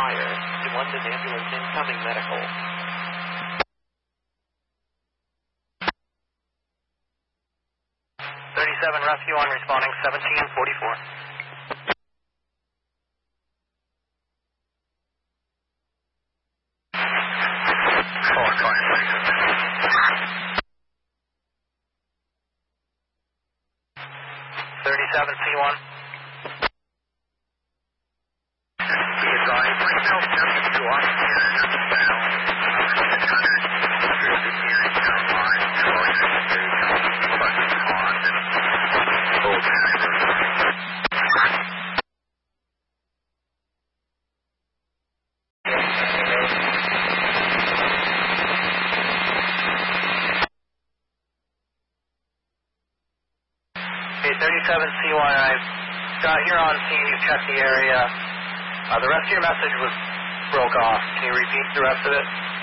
fire. The London ambulance incoming medical. 37 rescue on responding 1744. C1. Be advised, bring help just to us here in the battle. 600 through the hearing down line, control your station, buses on and Old County Road. Okay, 37 C1, I've got here on scene, you've checked the area. The rest of your message was broke off. Can you repeat the rest of it?